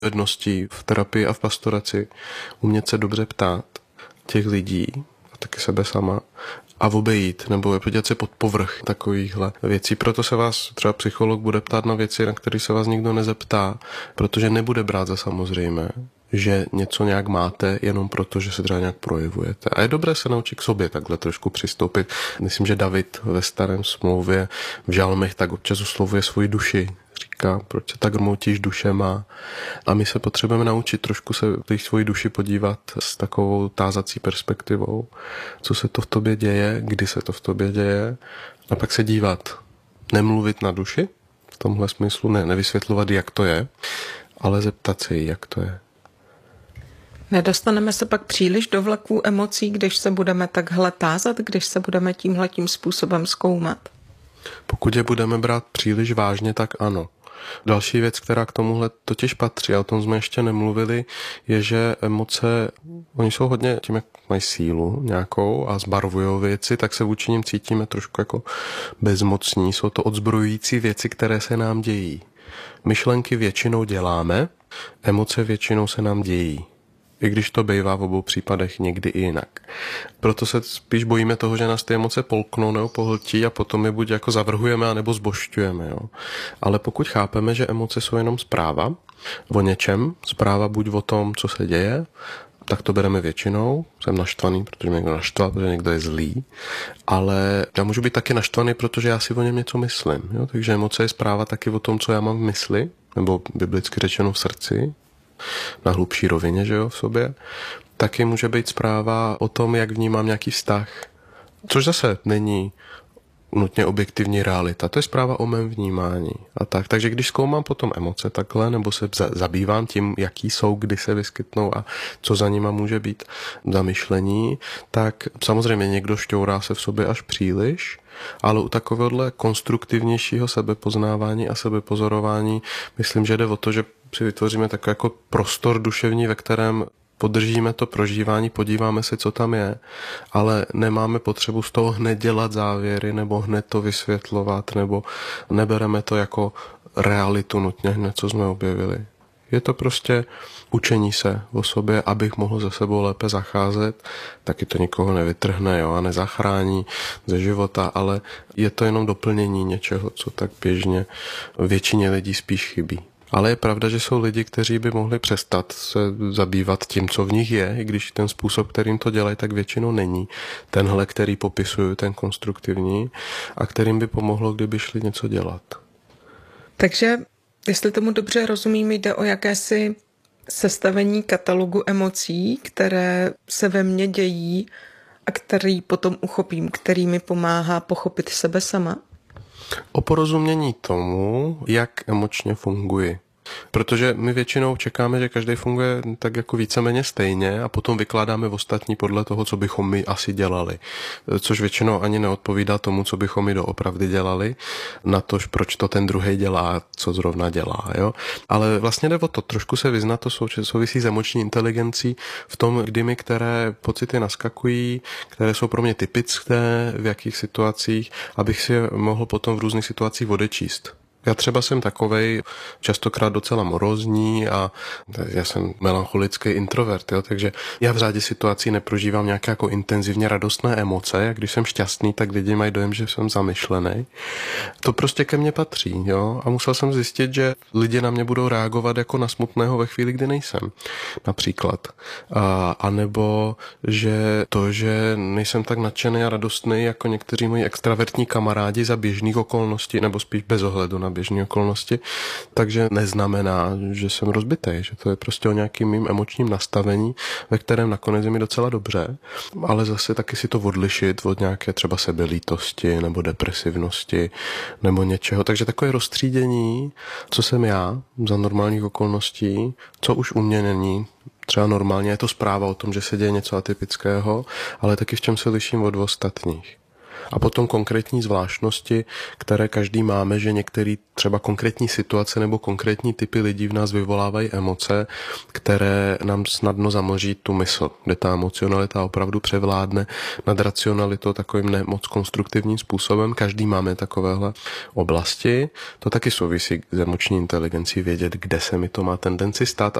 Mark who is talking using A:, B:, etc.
A: dovedností v terapii a v pastoraci umět se dobře ptát těch lidí, a taky sebe sama, a obejít, nebo podívat se pod povrch takovýchhle věcí. Proto se vás třeba psycholog bude ptát na věci, na které se vás nikdo nezeptá, protože nebude brát za samozřejmé, že něco nějak máte jenom proto, že se třeba nějak projevujete. A je dobré se naučit k sobě takhle trošku přistoupit. Myslím, že David ve Starém smlouvě v žalmech tak občas oslovuje svoji duši. Říká, proč se tak rmoutíš, duše má. A my se potřebujeme naučit trošku se v svoji duši podívat s takovou tázací perspektivou, co se to v tobě děje, kdy se to v tobě děje, a pak se dívat. Nemluvit na duši, v tomhle smyslu, nevysvětlovat, jak to je, ale zeptat se jí, jak to je.
B: Nedostaneme se pak příliš do vlaků emocí, když se budeme takhle tázat, když se budeme tímhletím způsobem zkoumat?
A: Pokud je budeme brát příliš vážně, tak ano. Další věc, která k tomuhle totiž patří, a o tom jsme ještě nemluvili, je, že emoce, oni jsou hodně tím, jak mají sílu nějakou a zbarvujou věci, tak se vůči nim cítíme trošku jako bezmocní. Jsou to odzbrojující věci, které se nám dějí. Myšlenky většinou děláme, emoce většinou se nám dějí. I když to bývá v obou případech někdy i jinak. Proto se spíš bojíme toho, že nás ty emoce polknou nebo pohltí a potom je buď jako zavrhujeme, anebo zbožťujeme. Jo. Ale pokud chápeme, že emoce jsou jenom zpráva o něčem, zpráva buď o tom, co se děje, tak to bereme většinou. Jsem naštvaný, protože mě někdo naštval, protože někdo je zlý. Ale já můžu být taky naštvaný, protože já si o něm něco myslím. Jo. Takže emoce je zpráva taky o tom, co já mám v mysli, nebo biblicky řečeno v srdci, na hlubší rovině, že jo, v sobě, taky může být zpráva o tom, jak vnímám nějaký vztah. Což zase není nutně objektivní realita. To je zpráva o mém vnímání. A tak. Takže když zkoumám potom emoce takhle, nebo se zabývám tím, jaký jsou, kdy se vyskytnou a co za nima může být zamyšlení, tak samozřejmě někdo šťourá se v sobě až příliš, ale u takovéhohle konstruktivnějšího sebepoznávání a sebepozorování myslím, že jde o to, že si vytvoříme takový jako prostor duševní, ve kterém podržíme to prožívání, podíváme se, co tam je, ale nemáme potřebu z toho hned dělat závěry nebo hned to vysvětlovat, nebo nebereme to jako realitu nutně hned, co jsme objevili. Je to prostě učení se o sobě, abych mohl ze sebou lépe zacházet, taky to nikoho nevytrhne, jo, a nezachrání ze života, ale je to jenom doplnění něčeho, co tak běžně většině lidí spíš chybí. Ale je pravda, že jsou lidi, kteří by mohli přestat se zabývat tím, co v nich je, i když ten způsob, kterým to dělají, tak většinou není tenhle, který popisuju, ten konstruktivní, a kterým by pomohlo, kdyby šli něco dělat.
B: Takže, jestli tomu dobře rozumím, jde o jakési sestavení katalogu emocí, které se ve mně dějí a který potom uchopím, který mi pomáhá pochopit sebe sama?
A: O porozumění tomu, jak emočně funguji. Protože my většinou čekáme, že každý funguje tak jako víceméně stejně a potom vykládáme ostatní podle toho, co bychom my asi dělali. Což většinou ani neodpovídá tomu, co bychom my doopravdy dělali, na to, proč to ten druhý dělá, co zrovna dělá. Jo? Ale vlastně jde o to, trošku se vyznat, to souvisí s emoční inteligencí v tom, kdy mi které pocity naskakují, které jsou pro mě typické, v jakých situacích, abych si je mohl potom v různých situacích odečíst. Já třeba jsem takovej častokrát docela morózní a já jsem melancholický introvert, jo, takže já v řadě situací neprožívám nějaké jako intenzivně radostné emoce, a když jsem šťastný, tak lidi mají dojem, že jsem zamyšlený. To prostě ke mně patří, jo, a musel jsem zjistit, že lidi na mě budou reagovat jako na smutného ve chvíli, kdy nejsem, například. A nebo že to, že nejsem tak nadšený a radostný jako někteří moji extravertní kamarádi za běžných okolností, nebo spíš bez ohledu na běžné okolnosti, takže neznamená, že jsem rozbitej, že to je prostě o nějakým mým emočním nastavení, ve kterém nakonec je mi docela dobře, ale zase taky si to odlišit od nějaké třeba sebelítosti nebo depresivnosti nebo něčeho. Takže takové rozstřídění, co jsem já za normálních okolností, co už u mě není třeba normálně, je to zpráva o tom, že se děje něco atypického, ale taky v čem se liším od ostatních. A potom konkrétní zvláštnosti, které každý máme, že některé třeba konkrétní situace nebo konkrétní typy lidí v nás vyvolávají emoce, které nám snadno zamlží tu mysl, kde ta emocionalita opravdu převládne nad racionalitou takovým nemoc konstruktivním způsobem. Každý máme takovéhle oblasti. To taky souvisí s emoční inteligencí, vědět, kde se mi to má tendenci stát.